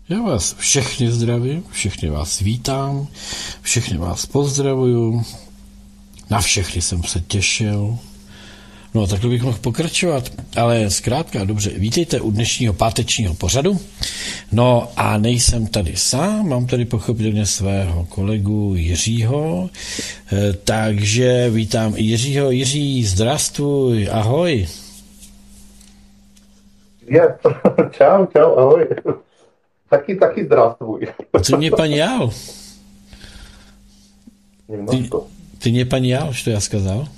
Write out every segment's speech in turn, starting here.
Já vás všechny zdravím, všechny vás vítám, všechny vás pozdravuju, na všechny jsem se těšil. No a takhle bych mohl pokračovat, ale zkrátka dobře, vítejte u dnešního pátečního pořadu. No a nejsem tady sám, mám tady pochopitelně svého kolegu Jiřího, takže vítám i Jiřího. Jiří, zdravstvuj, ahoj. Čau, ahoj. Taky zdravstvuj. Co mě pan jal? Ty mě pan jal, co já skazal?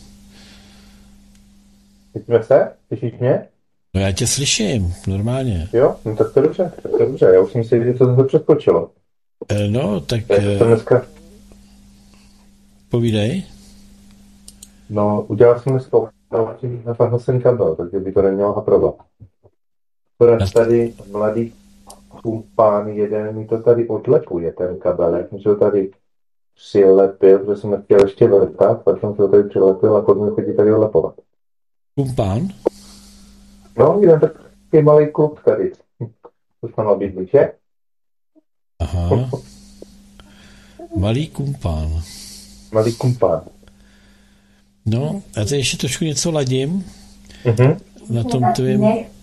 Slyšíme se? Slyšíš mě? No já tě slyším, normálně. Jo, no tak to je dobře, Já už jsem si viděl, co jsem to přeskočilo. No, tak... dneska... Povídej. No, udělal jsem dneska napadl jsem kabel, takže by to nemělo haprovat. Tady mladý kumpán jeden mi to tady odlepuje, ten kabelek. Jsem se ho tady přilepil, protože jsem chtěl ještě vrtat, tak jsem se ho tady přilepil a potom chodí tady odlepovat. Kumpán? No, jeden takový malý klub tady. To jsme nabídli, že? Aha. Malý kumpán. Malý kumpán. No, a teď ještě trošku něco ladím. Na tom tvým...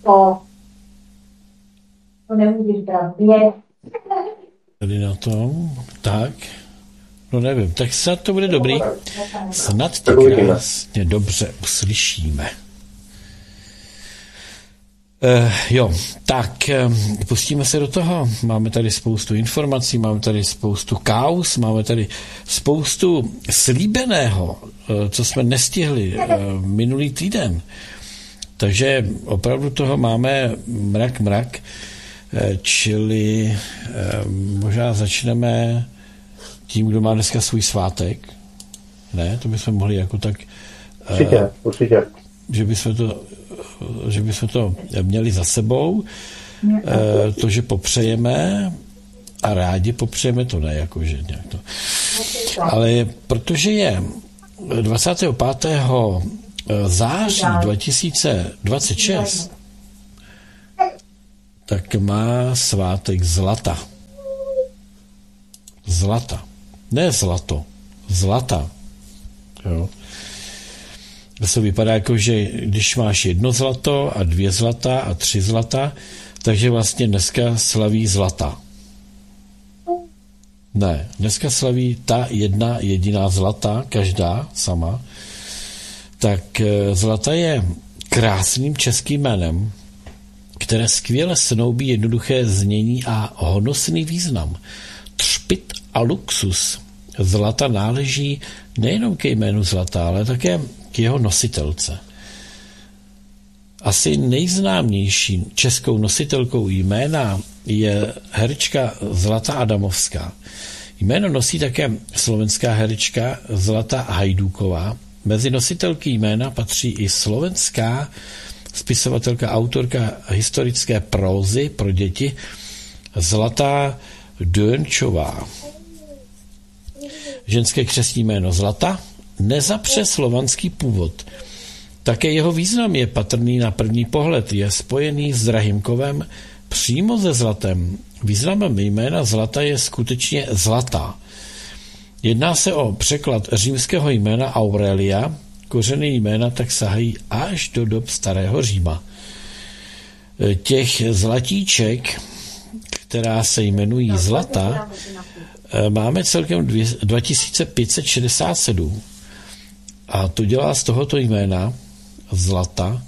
To nemůžeš brát věc. Tady na tom, tak. No nevím, tak snad to bude dobrý. Snad tě krásně dobře uslyšíme. Jo, tak pustíme se do toho. Máme tady spoustu informací, máme tady spoustu kauz, máme tady spoustu slíbeného, co jsme nestihli minulý týden. Takže opravdu toho máme mrak, čili možná začneme tím, kdo má dneska svůj svátek. Ne, to bychom mohli jako tak... Určitě. Že bychom to měli za sebou. To, že popřejeme a rádi popřejeme, to ne, jakože nějak to. Ale protože je 25. září 2026, tak má svátek zlata. Zlata. Ne zlato. Zlata. Jo. To vypadá jako, že když máš 1 zlato a 2 zlata a 3 zlata, takže vlastně dneska slaví zlata. Ne, dneska slaví ta jedna jediná zlata, každá sama. Tak zlata je krásným českým jménem, které skvěle snoubí jednoduché znění a honosný význam. Třpyt a luxus zlata náleží nejenom ke jménu zlata, ale také k jeho nositelce. Asi nejznámější českou nositelkou jména je herečka Zlata Adamovská. Jméno nosí také slovenská herečka Zlata Hajdúková. Mezi nositelky jména patří i slovenská spisovatelka, autorka historické prózy pro děti Zlata Dönčová. Ženské křestní jméno Zlata nezapře slovanský původ. Také jeho význam je patrný na první pohled. Je spojený s drahým kovem přímo se zlatem. Významem jména Zlata je skutečně zlatá. Jedná se o překlad římského jména Aurelia. Kořeny jména tak sahají až do dob starého Říma. Těch zlatíček, která se jmenují Zlata, máme celkem 2567. A to dělá z tohoto jména Zlata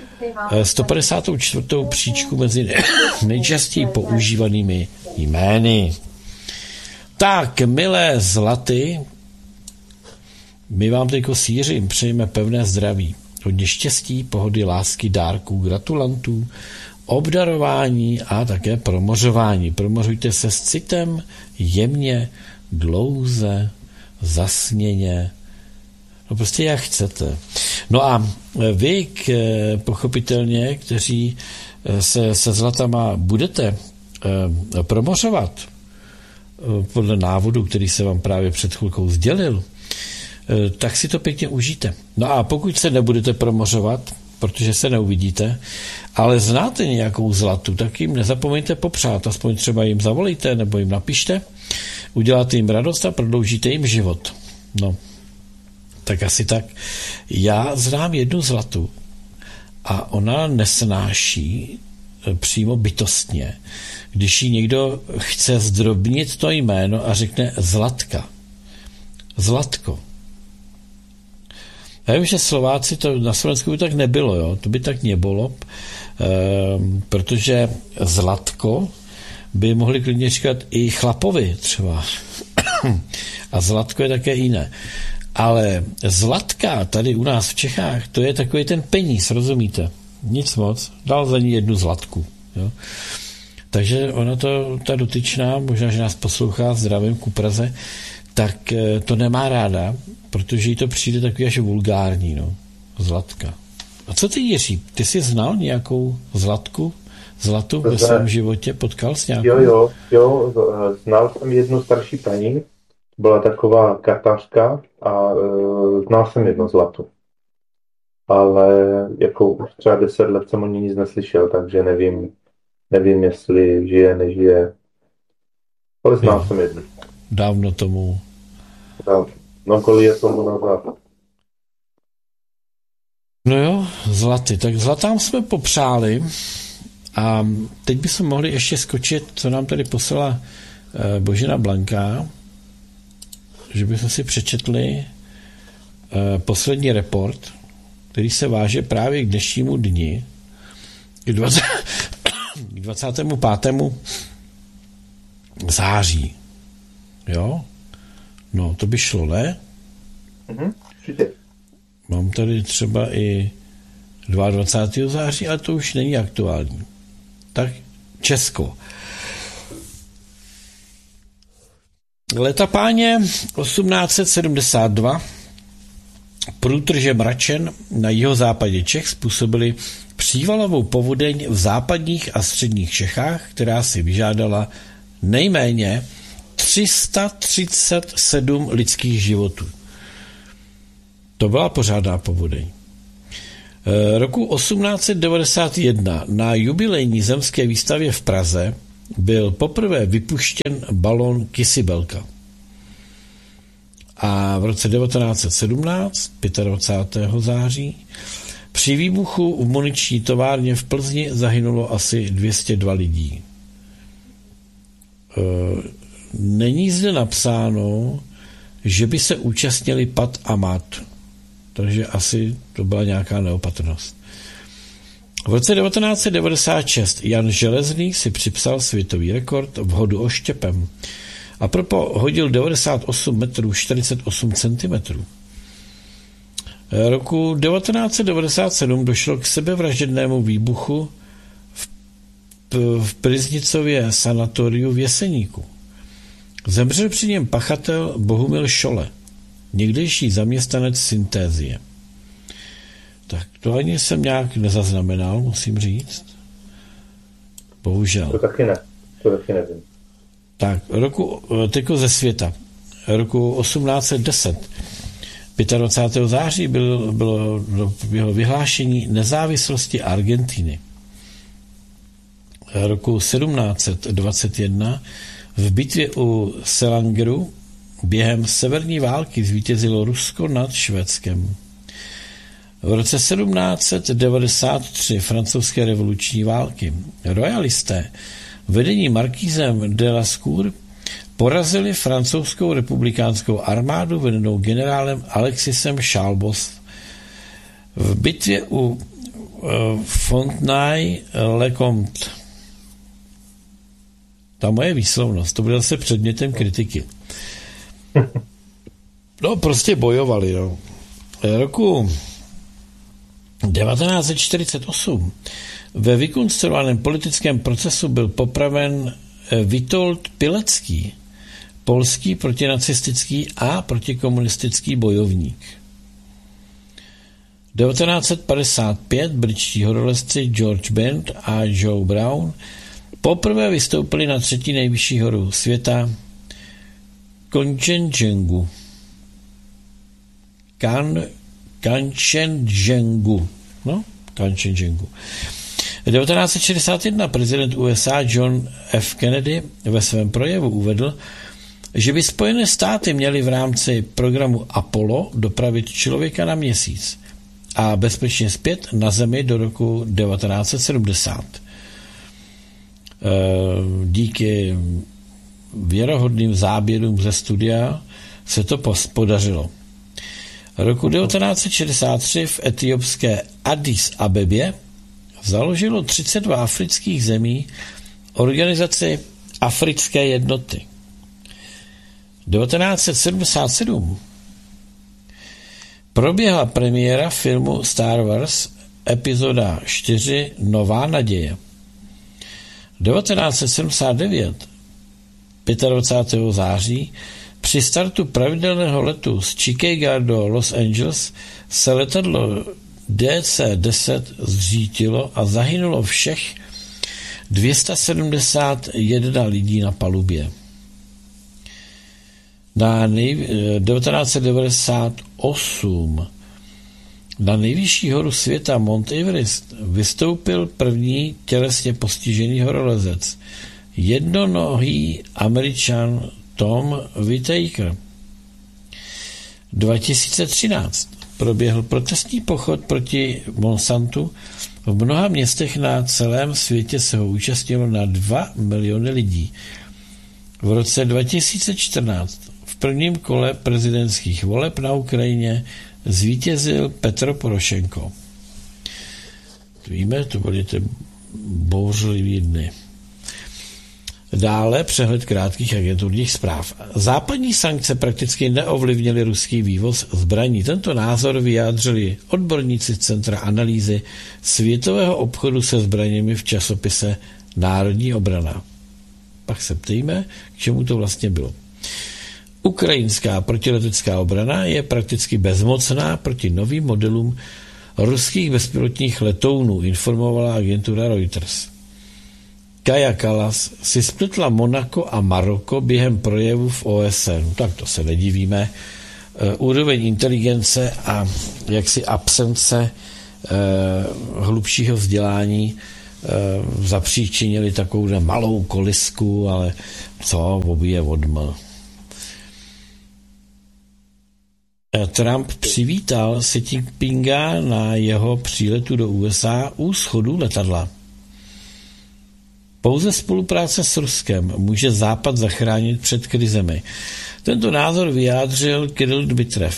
154. příčku mezi nejčastěji používanými jmény. Tak, milé zlaty, my vám teďko s Jiřím přejeme pevné zdraví, hodně štěstí, pohody, lásky, dárků, gratulantů, obdarování a také promořování. Promořujte se s citem, jemně, dlouze, zasněně, no prostě jak chcete. No a vy, pochopitelně, kteří se zlatama budete promořovat podle návodu, který se vám právě před chvilkou sdělil, tak si to pěkně užijte. No a pokud se nebudete promořovat, protože se neuvidíte, ale znáte nějakou zlatu, tak jim nezapomeňte popřát, aspoň třeba jim zavolejte nebo jim napište, uděláte jim radost a prodloužíte jim život. No, tak asi tak. Já znám jednu zlatu a ona nesnáší přímo bytostně, když jí někdo chce zdrobnit to jméno a řekne Zlatka. Zlatko. Já vím, že Slováci to na Slovensku by tak nebylo, jo? To by tak nebylo, protože Zlatko by mohli klidně říkat i chlapovi třeba. A Zlatko je také jiné. Ale Zlatka tady u nás v Čechách, to je takový ten peníz, rozumíte? Nic moc. Dal za ní jednu zlatku. Jo? Takže ona to, ta dotyčná, možná, že nás poslouchá, zdravím ku Praze, tak to nemá ráda, protože jí to přijde takový až vulgární, no. Zlatka. A co ty, Jiří? Ty jsi znal nějakou zlatu ve svém životě? Potkal jsi nějakou? Jo, znal jsem jednu starší paní, byla taková katařka a znal jsem jednu zlatu. Ale jako už třeba 10 let jsem o ní nic neslyšel, takže nevím, jestli žije, nežije. Ale znal jsem jednu. Dávno tomu. No, kolik je tomu nazad. No jo, zlaty. Tak zlatám jsme popřáli a teď bychom mohli ještě skočit, co nám tady poslala Božena Blanka, že bychom si přečetli poslední report, který se váže právě k dnešnímu dni, k 25. září. Jo? No, to by šlo, ne? Mám tady třeba i 22. září, ale to už není aktuální. Tak Česko. Leta páně 1872 průtrže mračen na jihozápadě Čech způsobili přívalovou povodeň v západních a středních Čechách, která si vyžádala nejméně 337 lidských životů. To byla pořádná povodeň. Roku 1891 na jubilejní zemské výstavě v Praze byl poprvé vypuštěn balón Kysibelka. A v roce 1917, 25. září, při výbuchu v muniční továrně v Plzni zahynulo asi 202 lidí. Není zde napsáno, že by se účastnili Pat a Mat, takže asi to byla nějaká neopatrnost. V roce 1996 Jan Železný si připsal světový rekord v hodu oštěpem a propo hodil 98 metrů 48 centimetrů. Roku 1997 došlo k sebevražednému výbuchu v Priznicově sanatoriu v Jeseníku. Zemřel při něm pachatel Bohumil Šole, někdejší zaměstnanec Syntézie. Tak to ani jsem nějak nezaznamenal, musím říct. Bohužel. To taky nevím. Tak, teďko ze světa. Roku 1810, 25. září bylo jeho vyhlášení nezávislosti Argentiny. Roku 1721 v bitvě u Selangeru během severní války zvítězilo Rusko nad Švédskem. V roce 1793 francouzské revoluční války royalisté vedení markízem de Lascour porazili francouzskou republikánskou armádu vedenou generálem Alexisem Chalbos v bitvě u Fontenay-le-Comte. Ta moje výslovnost, to bude zase předmětem kritiky. No, prostě bojovali, no. Roku 1948 ve vykonstruovaném politickém procesu byl popraven Witold Pilecki, polský protinacistický a protikomunistický bojovník. 1955 britští horolezci George Bent a Joe Brown poprvé vystoupili na 3. nejvyšší horu světa Kanchenjungu. Kanchenjungu. No, Kanchenjungu. 1961 prezident USA John F. Kennedy ve svém projevu uvedl, že by Spojené státy měly v rámci programu Apollo dopravit člověka na Měsíc a bezpečně zpět na Zemi do roku 1970. Díky věrohodným záběrům ze studia se to podařilo. Roku 1963 v etiopské Addis Abebě založilo 32 afrických zemí organizaci Africké jednoty. 1977 proběhla premiéra filmu Star Wars epizoda 4 Nová naděje. 1979 25. září při startu pravidelného letu z Chicaga do Los Angeles se letadlo DC-10 zřítilo a zahynulo všech 271 lidí na palubě. 1998 na nejvyšší horu světa Mount Everest vystoupil první tělesně postižený horolezec, jednonohý Američan Tom Whitaker. 2013 proběhl protestní pochod proti Monsantu. V mnoha městech na celém světě se ho účastnilo na 2 miliony lidí. V roce 2014 v prvním kole prezidentských voleb na Ukrajině zvítězil Petro Porošenko. Víme, to byly ty bouřlivý dny. Dále přehled krátkých agenturních zpráv. Západní sankce prakticky neovlivnily ruský vývoz zbraní. Tento názor vyjádřili odborníci Centra analýzy světového obchodu se zbraněmi v časopise Národní obrana. Pak se ptejme, k čemu to vlastně bylo. Ukrajinská protiletecká obrana je prakticky bezmocná proti novým modelům ruských bezpilotních letounů, informovala agentura Reuters. Kaja Kallas si spletla Monako a Maroko během projevu v OSN. Tak to se nedivíme. Úroveň inteligence a jaksi absence hlubšího vzdělání zapříčinili takovou malou kolisku, ale co, obě odml. Trump přivítal Xi Jinpinga na jeho příletu do USA u schodu letadla. Pouze spolupráce s Ruskem může Západ zachránit před krizemi. Tento názor vyjádřil Kirill Dmitriev.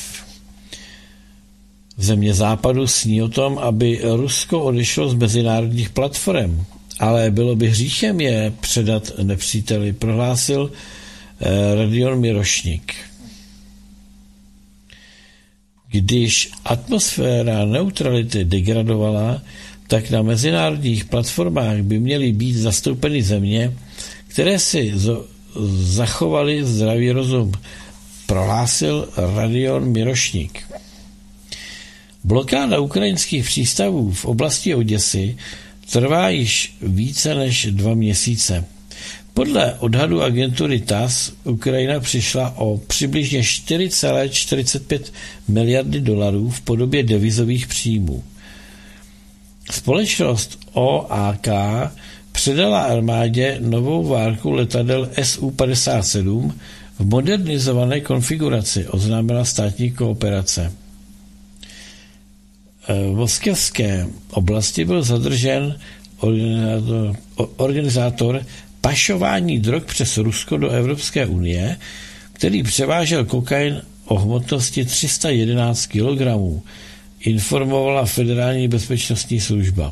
Země Západu sní o tom, aby Rusko odešlo z mezinárodních platform, ale bylo by hříchem je předat nepříteli, prohlásil Radion Mirošnik. Když atmosféra neutrality degradovala, tak na mezinárodních platformách by měly být zastoupeny země, které si zachovaly zdravý rozum, prohlásil Radion Mirošnik. Blokáda ukrajinských přístavů v oblasti Oděsy trvá již více než 2 měsíce. Podle odhadu agentury TASS Ukrajina přišla o přibližně 4,45 miliardy dolarů v podobě devizových příjmů. Společnost OAK předala armádě novou várku letadel Su-57 v modernizované konfiguraci, oznámila státní kooperace. V moskevské oblasti byl zadržen organizátor pašování drog přes Rusko do Evropské unie, který převážel kokain o hmotnosti 311 kg, informovala Federální bezpečnostní služba.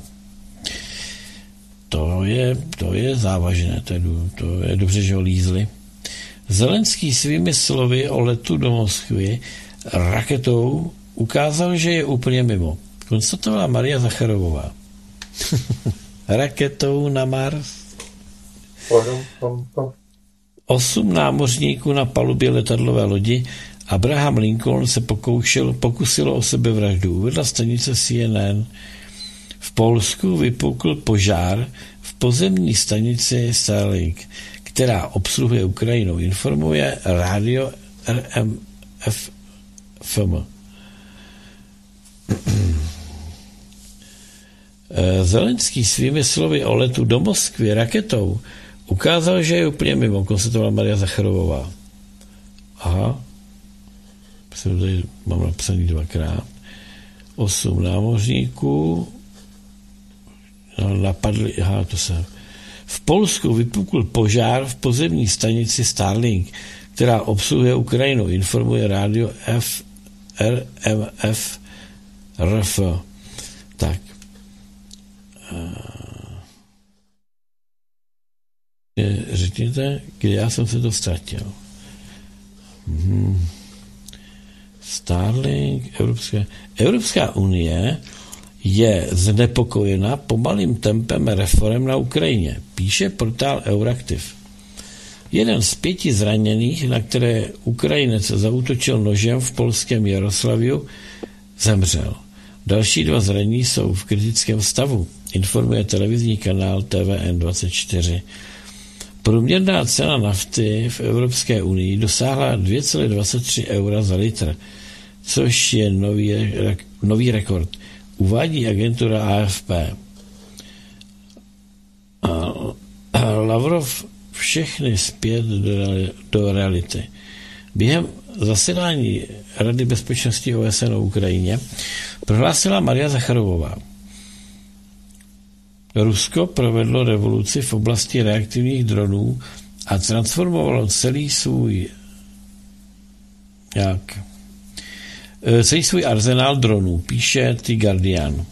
To je závažné, to je dobře, že ho lízli. Zelenský svými slovy o letu do Moskvy raketou ukázal, že je úplně mimo. Konstatovala Maria Zacharovová. Raketou na Mars. 8 námořníků na palubě letadlové lodi Abraham Lincoln se pokusilo o sebevraždu. Uvedla stanice CNN. V Polsku vypukl požár v pozemní stanici Starlink, která obsluhuje Ukrajinu, informuje rádio RMFFM. Zelenský svými slovy o letu do Moskvy raketou ukázal, že je úplně mimo, konstatovala Maria Zacharovová. Aha. Tady mám napsaný 2x. 8 námořníků napadli, v Polsku vypukl požár v pozemní stanici Starlink, která obsluhuje Ukrajinu, informuje rádio RMF RF. Tak. Řekněte, kde já jsem se to ztratil. Starlink, Evropská unie je znepokojena pomalým tempem reform na Ukrajině, píše portál Euraktiv. Jeden z 5 zraněných, na které Ukrajinec zaútočil nožem v polském Jaroslaviu, zemřel. Další 2 zranění jsou v kritickém stavu, informuje televizní kanál TVN24. Průměrná cena nafty v Evropské unii dosáhla 2,23 eura za litr, což je nový rekord, uvádí agentura AFP. Lavrov všechny zpět do reality. Během zasedání Rady bezpečnosti OSN o Ukrajině prohlásila Maria Zacharovová. Rusko provedlo revoluci v oblasti reaktivních dronů a transformovalo celý svůj arzenál dronů, píše The Guardian.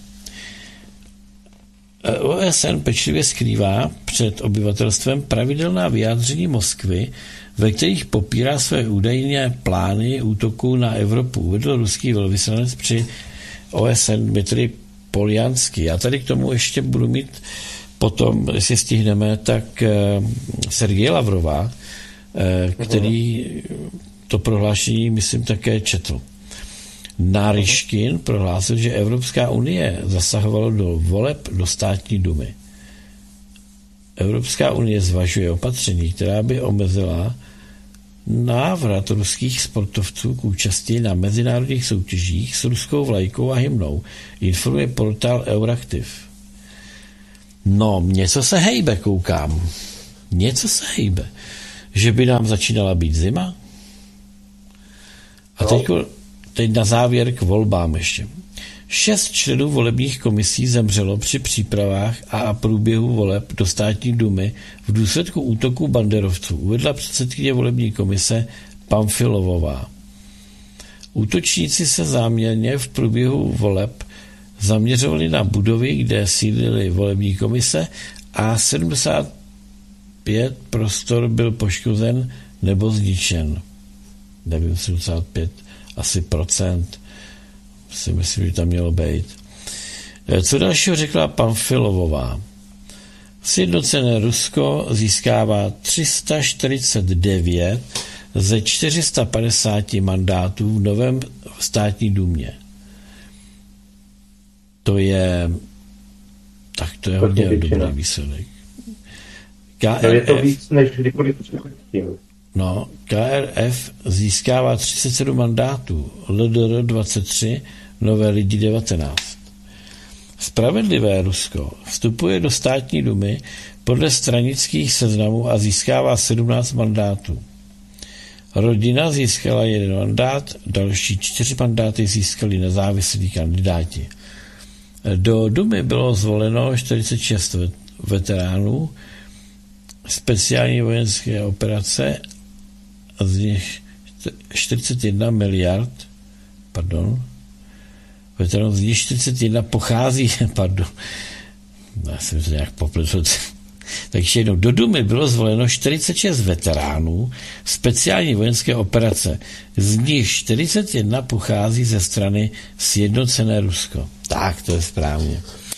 OSN pečlivě skrývá před obyvatelstvem pravidelná vyjádření Moskvy, ve kterých popírá své údajné plány útoků na Evropu, uvedl ruský velvyslanec při OSN Dmitrij Poljanský. Já tady k tomu ještě budu mít potom, jestli stihneme, tak Sergeje Lavrova, který to prohlášení, myslím, také četl. Naryškin prohlásil, že Evropská unie zasahovala do voleb do státní dumy. Evropská unie zvažuje opatření, která by omezila návrat ruských sportovců k účasti na mezinárodních soutěžích s ruskou vlajkou a hymnou, informuje portál Euraktiv. No, něco se hejbe, koukám. Něco se hejbe. Že by nám začínala být zima? A teď na závěr k volbám ještě. 6 členů volebních komisí zemřelo při přípravách a průběhu voleb do státní dumy v důsledku útoku banderovců, uvedla předsedkyně volební komise Pamfilovová. Útočníci se záměrně v průběhu voleb zaměřovali na budovy, kde sídlily volební komise a 75 prostor byl poškozen nebo zničen. Nevím, 75 asi procent. Si myslím, že tam mělo být. Co dalšího řekla Pamfilovová? Sjednocené Rusko získává 349 ze 450 mandátů v novém státní důmě. To je hodně dobrý výsledek. Je to víc než kdykoliv předtím. No, KRF získává 37 mandátů, LDR 23, Nové lidi 19. Spravedlivé Rusko vstupuje do státní dumy podle stranických seznamů a získává 17 mandátů. Rodina získala 1 mandát, další 4 mandáty získali nezávislí kandidáti. Do dumy bylo zvoleno 46 veteránů speciální vojenské operace, z nich 41 miliard, veteránů, z nich 41 pochází, já jsem to nějak popletl. Takže jednou, do dumy bylo zvoleno 46 veteránů speciální vojenské operace, z nich 41 pochází ze strany Sjednocené Rusko. Tak, to je správně.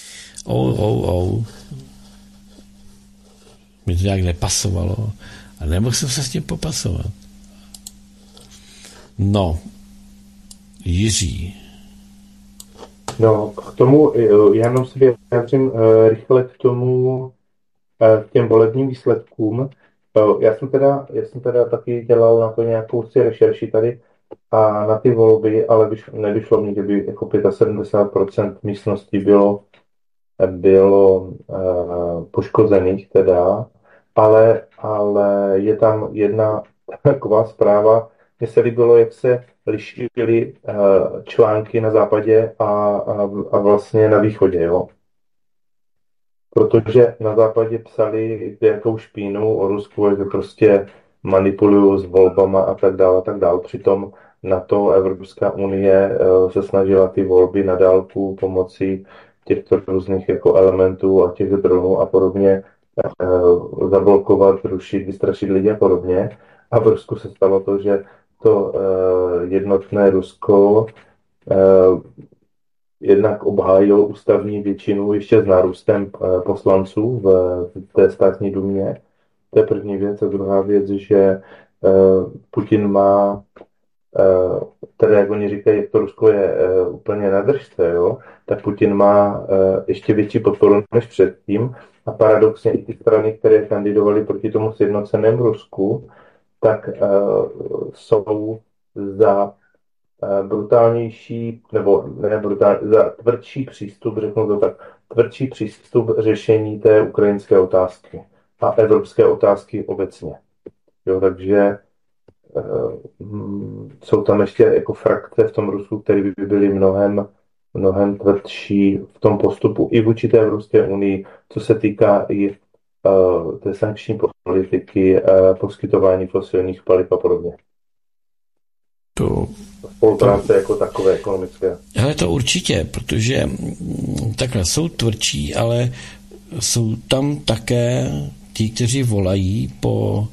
Mi to nějak nepasovalo a nemohl jsem se s tím popasovat. No, Jiří. No, k tomu, já jenom si vyjádřím rychle k tomu, k těm volebním výsledkům. Já jsem teda taky dělal na to nějakou si rešerši tady a na ty volby, ale nevyšlo mi, že by jako 75% místnosti bylo bylo poškozených teda, ale je tam jedna taková zpráva. Mně se líbilo, jak se lišily články na západě a vlastně na východě, jo. Protože na západě psali jakou špínu o Rusku, že prostě manipulují s volbama a tak dále, a tak dále. Přitom na to Evropská unie se snažila ty volby na dálku pomocí těchto různých jako elementů a těch dronů a podobně zablokovat, rušit, vystrašit lidi a podobně. A v Rusku se stalo to, že to jednotné Rusko jednak obhájil ústavní většinu ještě s nárůstem poslanců v té státní dumě. To je první věc. A druhá věc, že Putin má, tedy jak oni říkají, jak to Rusko je úplně na držce, jo, tak Putin má ještě větší podporu než předtím. A paradoxně i ty strany, které kandidovaly proti tomu sjednocenému Rusku, tak jsou za brutálnější, nebo ne brutální, za tvrdší přístup, řeknu to tak, tvrdší přístup řešení té ukrajinské otázky a evropské otázky obecně. Jo, takže jsou tam ještě jako frakce v tom Rusku, které by byly mnohem tvrdší v tom postupu i vůči té Evropské unii, co se týká i té sankční politiky, poskytování fosilních paliv a podobně. To spolupráce jako takové ekonomické. Ale to určitě, protože takhle jsou tvrdší, ale jsou tam také ti, kteří volají po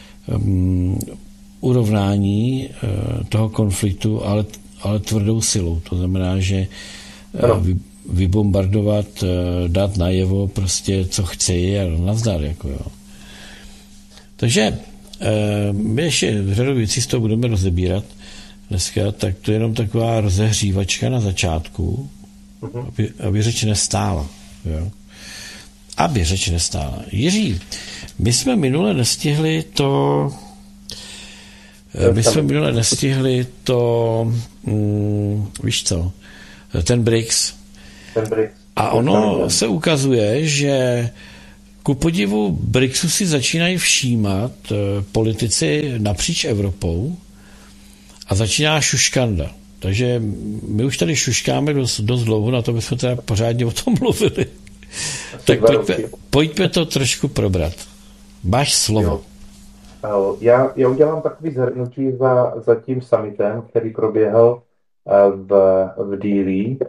urovnání toho konfliktu, ale tvrdou silou. To znamená, že vybombardovat, dát najevo prostě, co chci a nazdar. Jako jo. Takže my ještě řadu věcí z toho budeme rozebírat dneska, tak to je jenom taková rozehřívačka na začátku, aby řeč nestála. Jo? Aby řeč nestála. Jiří, my jsme minule nestihli víš co, ten BRICS. A ono se ukazuje, že ku podivu BRICSu si začínají všímat politici napříč Evropou a začíná šuškanda. Takže my už tady šuškáme dost dlouho, na to bychom teda pořádně o tom mluvili. Tak pojďme to trošku probrat. Máš slovo. Já udělám takový zhrnutí za tím summitem, který proběhl v Dili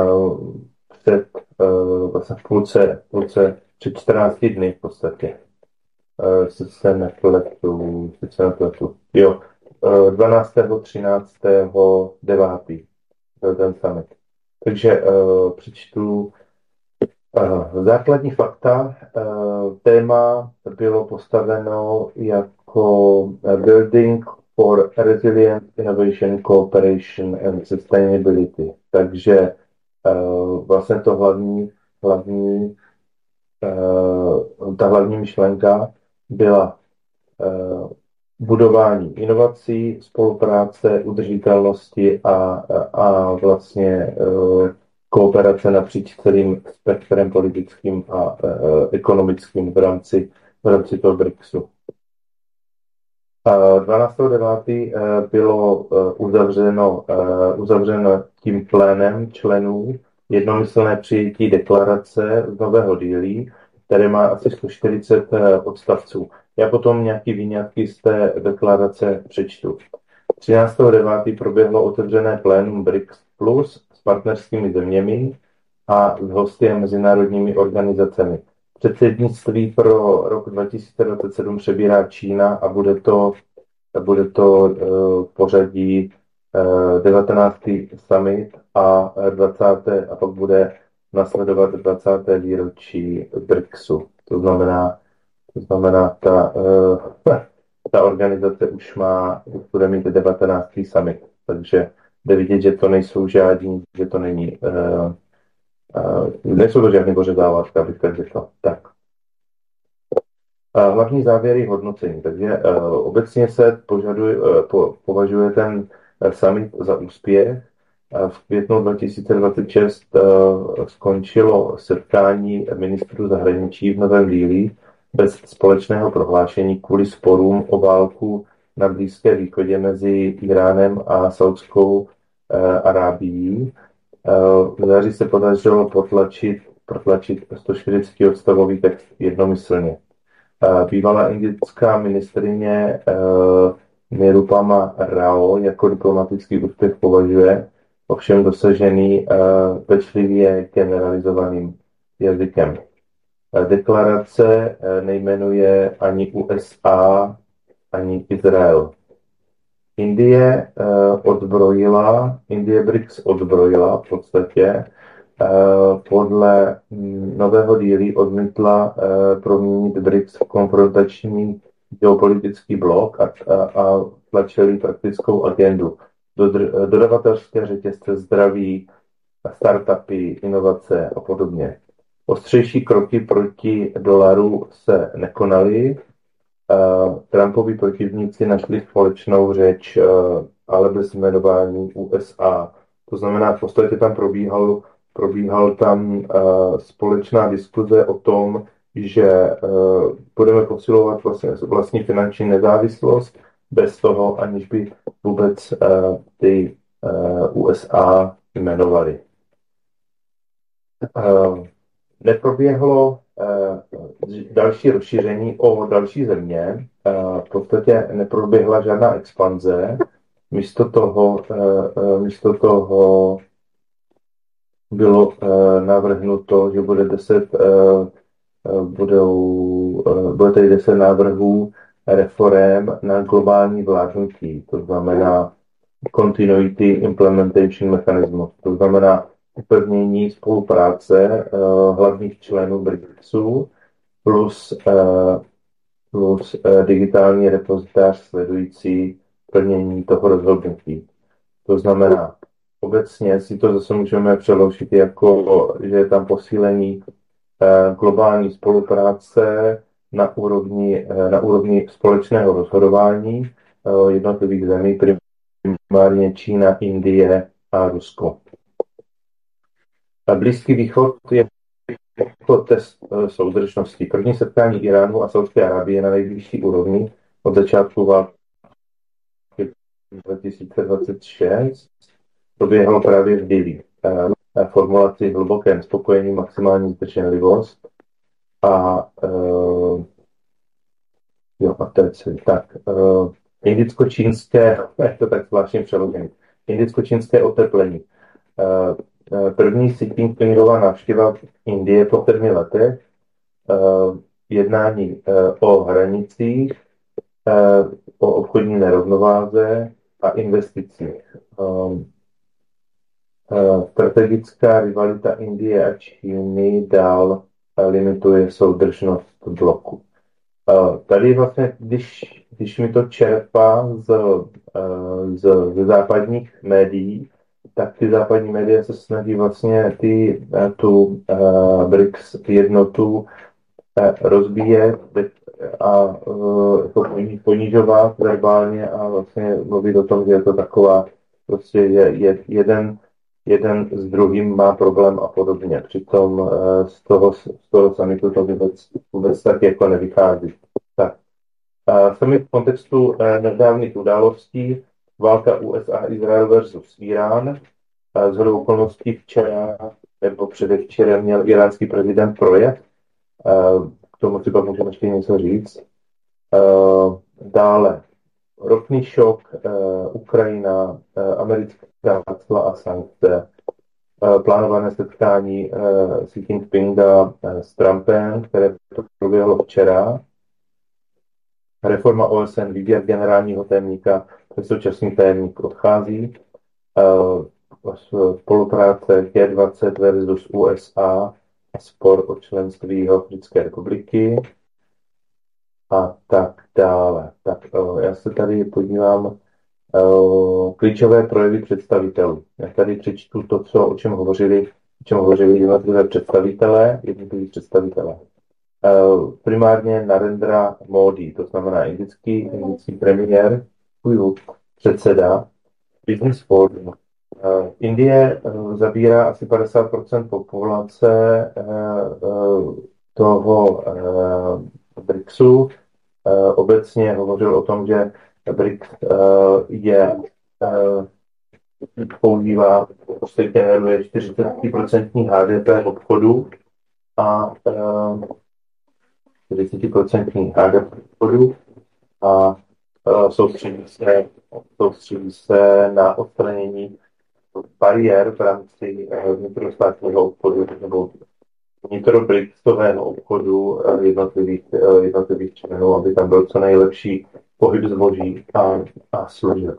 vlastně v půlce před 14 dny v podstatě. Sice se nepletu. Jo, 12. 13. 9. byl ten summit. Takže přečtu základní fakta. Téma bylo postaveno jako Building for Resilient Innovation, Cooperation and Sustainability. Takže vlastně to ta hlavní myšlenka byla budování inovací, spolupráce, udržitelnosti a vlastně kooperace napříč celým spektrem politickým a ekonomickým v rámci toho BRICSu. 12.9. bylo uzavřeno tím plénem členů jednomyslné přijetí deklarace z Nového Dili, které má asi 140 odstavců. Já potom nějaký výňatky z té deklarace přečtu. 13.9. proběhlo otevřené plénum BRICS Plus s partnerskými zeměmi a s hosty a mezinárodními organizacemi. Předsednictví pro rok 2027 přebírá Čína a bude to pořadí 19. summit a 20. a pak bude nasledovat 20. výročí BRICSu. To znamená ta organizace už bude mít 19. summit. Takže jde vidět, že to nejsou žádní, že to není nejsou to žádný pořadávačka, abych tak řekl. Tak. Hlavní závěry hodnocení. Takže obecně se považuje ten summit za úspěch. V květnu 2026 skončilo setkání ministrů zahraničí v Novém Dillí bez společného prohlášení kvůli sporům o válku na Blízkém východě mezi Iránem a Saudskou Arábií. V září se podařilo protlačit 140-odstavový text jednomyslně. Bývalá indická ministryně Nirupama Rao jako diplomatický úspěch považuje ovšem dosažený pečlivě generalizovaným jazykem. Deklarace nejmenuje ani USA, ani Izrael. Indie BRICS odbrojila v podstatě. Podle Nového Dillí odmítla proměnit BRICS v konfrontační geopolitický blok a tlačili praktickou agendu. Dodavatelské řetězce, zdraví, startupy, inovace a podobně. Ostřejší kroky proti dolaru se nekonaly. Trumpovi protivníci našli společnou řeč, ale bez jmenování USA. To znamená, v podstatě tam probíhal tam společná diskuze o tom, že budeme posilovat vlastní finanční nezávislost bez toho, aniž by vůbec ty USA jmenovali. Neproběhlo další rozšíření o další země, v podstatě neproběhla žádná expanze, místo toho bylo navrhnuto, že bude bude tady 10 návrhů reforem na globální vládnutí, to znamená Continuity Implementation Mechanismus, to znamená upevnění spolupráce hlavních členů BRICSu plus digitální repozitář sledující plnění toho rozhodnutí. To znamená, obecně si to zase můžeme přeložit jako, že je tam posílení globální spolupráce na úrovni společného rozhodování jednotlivých zemí, primárně Čína, Indie a Rusko. Blízký východ je jako test soudržnosti. První setkání Iránu a Saudské Arábie na nejvyšší úrovni od začátku války 2026 proběhlo právě v Dillí. Formulaci hluboké nespokojení, maximální zdrženlivost a indicko-čínské, jak to tak zvláštně přeložení, indicko-čínské oteplení. První Xi Jinpingova návštěva Indie po 7 letech, jednání o hranicích, o obchodní nerovnováze a investicích. Strategická rivalita Indie a Číny dál limituje soudržnost bloku. Tady vlastně, když mi to čerpá z západních médií, tak ty západní média se snaží vlastně tu BRICS jednotu rozbíjet a ponižovat verbálně a vlastně mluvit o tom, že je to taková, prostě jeden s druhým má problém a podobně. Přitom z toho samitu to vůbec tak jako nevychází. Tak. Summit v kontextu nedávných událostí, válka USA-Izrael versus Irán. Shodou okolností včera nebo předevčerem měl iránský prezident projev. K tomu si pak můžeme ještě něco říct. Dále ropný šok, Ukrajina, americká cla a sankce, plánované setkání Xi Jinpinga s Trumpem, které proběhlo včera, reforma OSN, výběr generálního tajemníka, současný tajemník odchází, spolupráce G20 versus USA, spor o členství Africké republiky a tak dále. Tak já se tady podívám klíčové projevy představitelů. Já tady přečtu to, o čem hovořili jednotliví představitelé. Primárně Narendra Modi, to znamená indický premiér, předseda Business Forum, Indie zabírá asi 50% populace toho BRICSu. Obecně hovořil o tom, že BRICS používá, prostě generuje 40% HDP obchodu a 40% HDP obchodu a soustředí se na odstranění bariér v rámci vnitrostátního obchodu nebo vnitrobrixového obchodu jednotlivých členů, aby tam byl co nejlepší pohyb zboží a služeb.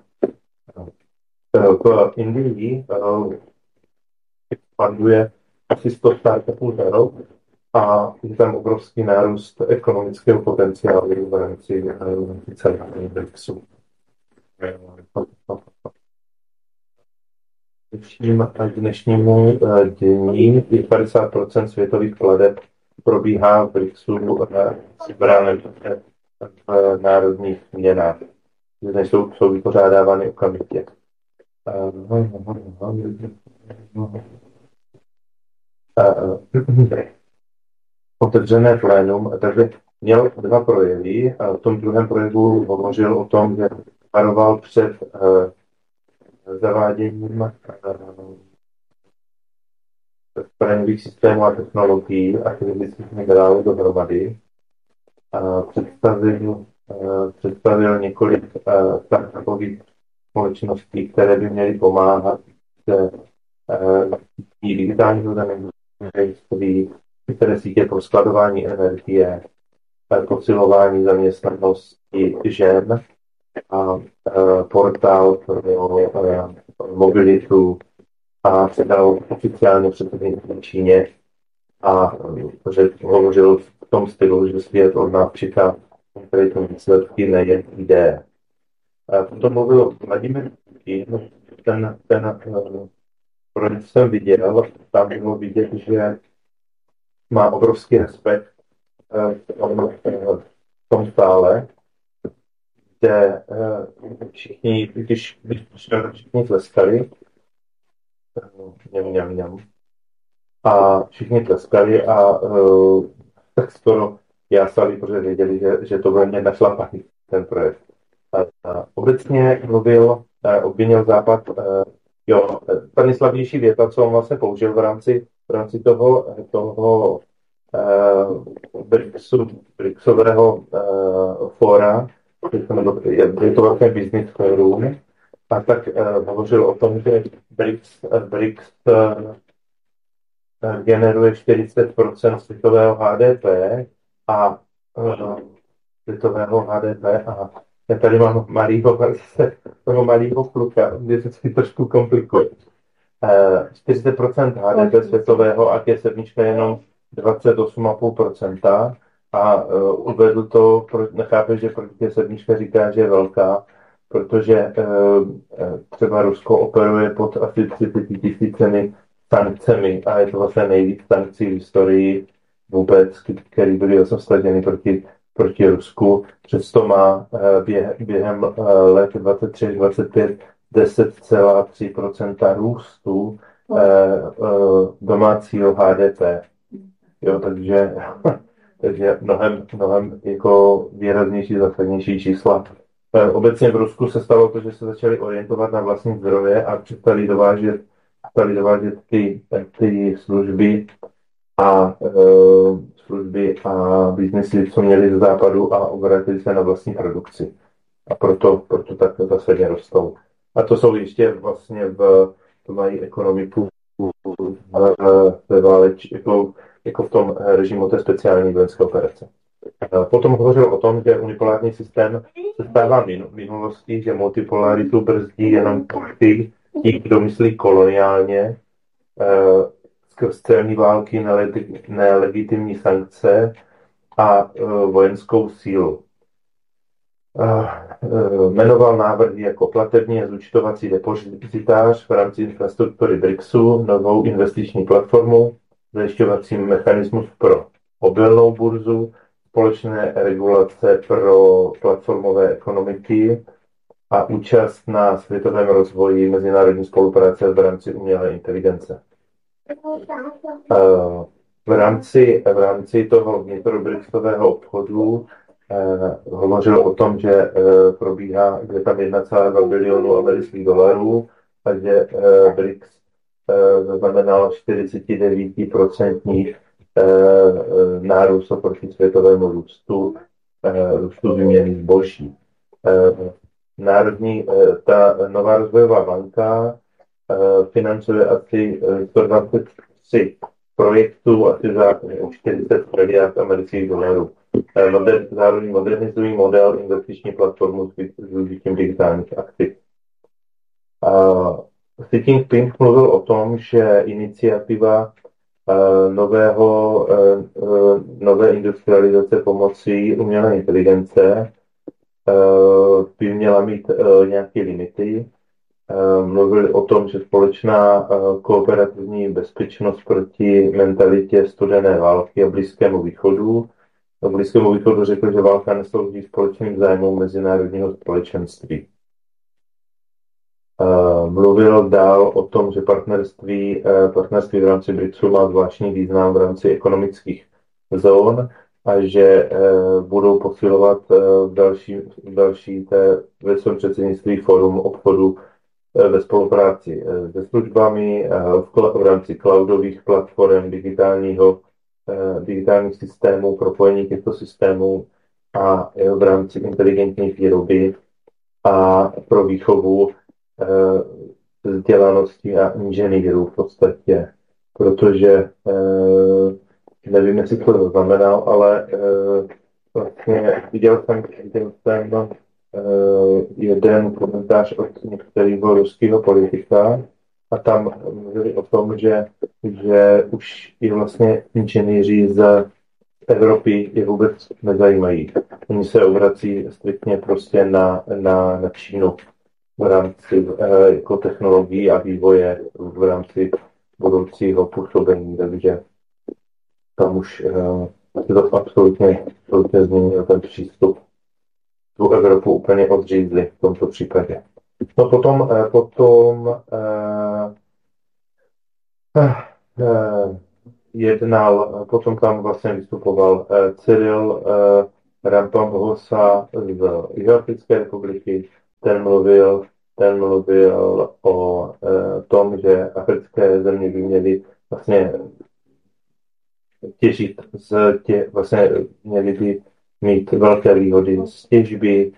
V Indii expanduje asi 100 startupů za rok a je tam obrovský nárůst ekonomického potenciálu v rámci celého BRICSu. Dnešnímu dění 50% světových plateb probíhá v BRICSu v národních měnách, kde jsou vypořádávány okamžitě. Otevřené plénum, takže měl 2 projevy a v tom druhém projevu hovořil o tom, že varoval před zaváděním zbraňových systémů a technologií a kritických minerálů dohromady. Představil několik takových společností, které by měly pomáhat digitálního zemědělství, které sítě pro skladování energie, posilování zaměstnanosti žen a portál pro mobilitu a předal oficiálně předsednictví v Číně a že hovořil v tom stylu, že svět od nás čeká konkrétní výsledky, nejen ideje. Potom mluvil Vladimír Putin, ten projekt jsem viděl, tam bylo vidět, že má obrovský respekt v tom stále, kde všichni tleskali, a všichni tleskali a tak skoro jásali, protože věděli, že to ve mně našlapaný ten projekt. Obecně obvinil Západ, ta nejslavnější věta, co on vlastně použil v rámci toho BRICSového fóra, je to vlastně business forum, a tak hovořil o tom, že BRICS generuje 40% světového HDP a já tady mám malýho kluka, kde se trošku komplikuje. 40% HDP světového a G7 jenom 28,5% a uvedl to, nechápe, že proč G7 říká, že je velká, protože třeba Rusko operuje pod asi 30 000 sankcemi a je to vlastně nejvíc sankcí v historii vůbec, který byly staženy proti Rusku. Přesto má během let 23-25 10,3% růstu domácího HDP. Jo, takže mnohem jako výraznější, zásadnější čísla. Obecně v Rusku se stalo to, že se začali orientovat na vlastní zdroje a přestali dovážet ty služby a biznesy, co měli ze západu, a obratili se na vlastní produkci. A proto tak zásadně rostou. A to jsou ještě vlastně to mají ekonomiku ve jako v tom režimu té speciální vojenské operace. Potom hovořil o tom, že unipolární systém se stává minulostí, že multipolaritu brzdí jenom ty, kdo myslí koloniálně, skrz celní války, nelegitimní sankce a vojenskou sílu. Jmenoval návrhy jako platební a zúčtovací depozitář v rámci infrastruktury BRICSu, novou investiční platformu, zajišťovací mechanismus pro mobilnou burzu, společné regulace pro platformové ekonomiky a účast na světovém rozvoji mezinárodní spolupráce v rámci umělé inteligence. V rámci toho vnitrobrixtového obchodu hovořil o tom, že probíhá, že tam 1,2 bilionu amerických dolarů a že BRICS zaznamenal 49% nárůst oproti světovému růstu výměny zboží. Ta nová rozvojová banka financuje asi 123 projektů asi za 40 miliard amerických dolarů. Zároveň modernizují model investiční platformu s využitím digitálních aktiv. Xi Jinping mluvil o tom, že iniciativa nové industrializace pomocí umělé inteligence by měla mít nějaké limity. Mluvili o tom, že společná kooperativní bezpečnost proti mentalitě studené války a Blízkému východu. Na Blízkému východu řekl, že válka neslouží společným zájmům mezinárodního společenství. Mluvil dál o tom, že partnerství v rámci BRICSu má zvláštní význam v rámci ekonomických zón a že budou posilovat ve svém předsednictví forum obchodu ve spolupráci se službami v rámci cloudových platform, digitálních systémů, propojení těchto systémů a v rámci inteligentní výroby a pro výchovu vzdělanosti a inženýrů v podstatě, protože nevím, jestli to znamenal, ale vlastně viděl jsem jeden komentář od některého ruského politika a tam mluvili o tom, že už i vlastně inženýři z Evropy je vůbec nezajímají. Oni se obrací striktně prostě na Čínu v rámci jako technologií a vývoje v rámci budoucího působení, takže tam už se to absolutně změnil ten přístup. Tu Evropu úplně odřízli v tomto případě. No potom tam vlastně vystupoval Cyril Ramaphosa z Jihoafrické republiky. Ten mluvil o tom, že africké země by měly vlastně těžit měly by mít velké výhody z těžby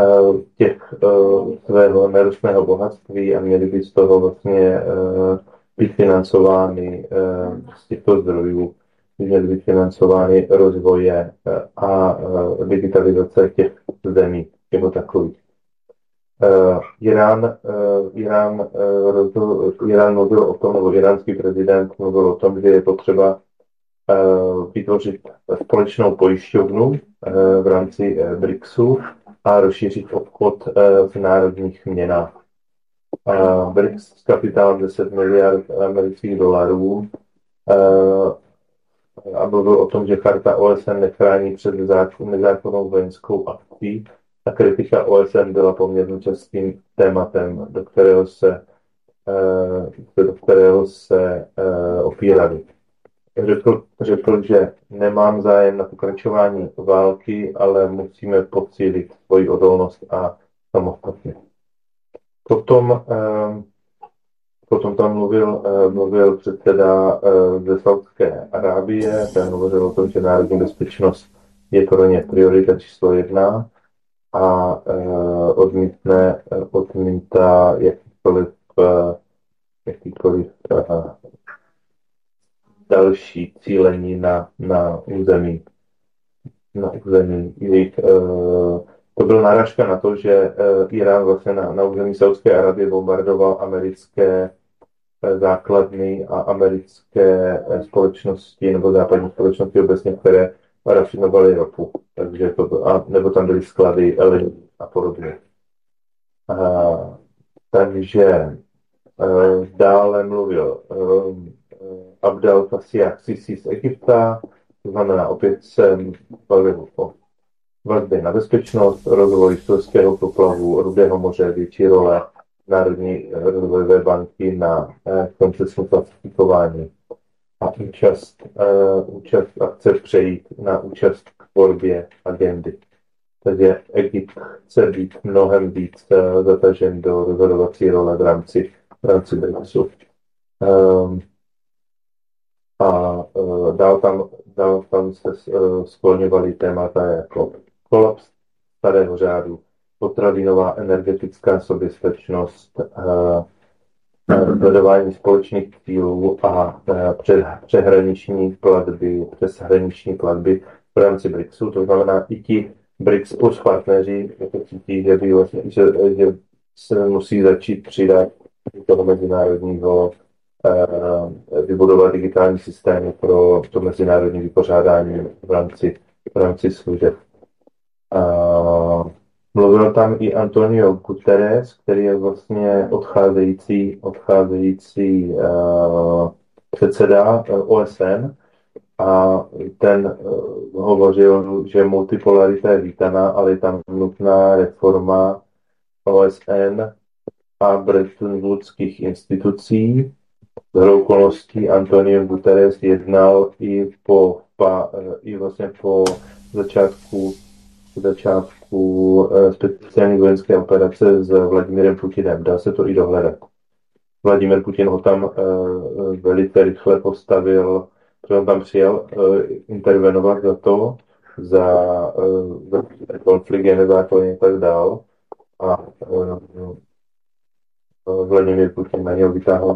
svého nerostného bohatství a měly by z toho vlastně být financovány z těchto zdrojů, měly být financovány rozvoje a digitalizace těch zemí jako takových. Irán mluvil o tom, nebo iránský prezident mluvil o tom, že je potřeba vytvořit společnou pojišťovnu v rámci BRICSu a rozšířit obchod v národních měnách. BRICS s kapitálem 10 miliard amerických dolarů a mluvil o tom, že charta OSN nechrání před nezákonnou vojenskou akcí a kritika OSN byla poměrně častým tématem, do kterého se opírali. Řekl, že nemám zájem na pokračování války, ale musíme posílit svoji odolnost a samostatnost. Potom tam mluvil předseda ze Saúdské Arábie, ten hovořil o tom, že národní bezpečnost je pro ně priorita číslo 1 a odmítá jakýkoliv další cílení na území jejich. To byla náražka na to, že Irán vlastně na území Saúdské Arábie bombardoval americké základny a americké společnosti nebo západní společnosti obecně, které rafinovaly ropu. Takže nebo tam byly sklady LNG a podobně. Takže dále mluvil Abdel Fattah Sisi z Egypta, to znamená, opět jsem bavil o vazby na bezpečnost, rozvoj Suezského proplavu, Rudého moře, větší role Národní rozvojové banky na koncesní klasifikování a účast a chce přejít na účast k tvorbě agendy. Takže Egypt chce být mnohem víc zatažen do rozhodovací role v rámci BRICSu. Dál tam se skloňovaly témata jako kolaps starého řádu, potravinová energetická soběstačnost, dodávání společných cílů a přeshraniční platby v rámci BRICSu. To znamená, i ti BRICS plus partneři cítí, že se musí začít přidat do toho mezinárodního vybudovat digitální systémy pro to mezinárodní vypořádání v rámci služeb. Mluvil tam i Antonio Guterres, který je vlastně odcházející předseda OSN, a ten hovořil, že multipolarita je vítaná, ale je tam nutná reforma OSN a brettonwoodských institucí. Z okolností Antonio Guterres jednal i po začátku speciální vojenské operace s Vladimirem Putinem. Dá se to i dohledat. Vladimir Putin ho tam velice rychle postavil, protože on tam přijel intervenovat za konflikt je nezákonně a tak dál. A Vladimír Putin na něho vytáhl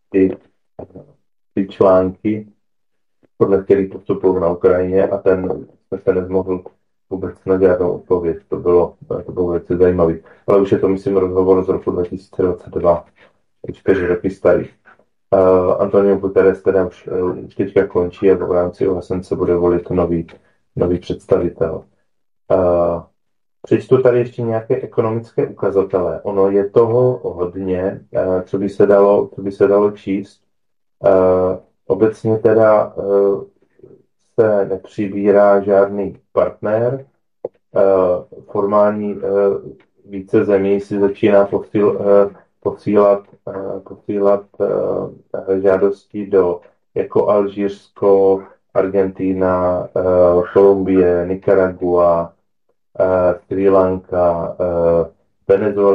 ty články, podle kterých postupují na Ukrajině, a ten se nezmohl vůbec na žádnou odpověď. To bylo velice zajímavé. Ale už je to, myslím, rozhovor z roku 2022, 4 roky starý. Antonio Guterres teda už teďka končí a v rámci OSN se bude volit nový představitel. Přečtu tady ještě nějaké ekonomické ukazatele. Ono je toho hodně, co by se dalo číst. Obecně teda se nepřibírá žádný partner. Formální více zemí si začíná posílat žádosti jako Alžírsko, Argentina, Kolumbie, Nicaragua, Srí Lanka, Venezuela